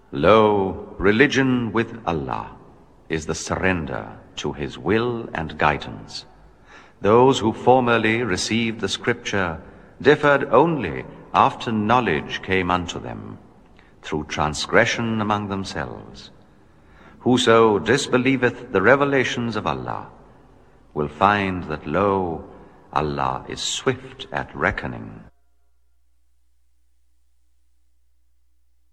Lo, religion with Allah is the surrender to His will and guidance. Those who formerly received the scripture differed only after knowledge came unto them, through transgression among themselves. Whoso disbelieveth the revelations of Allah will find that, lo, Allah is swift at reckoning.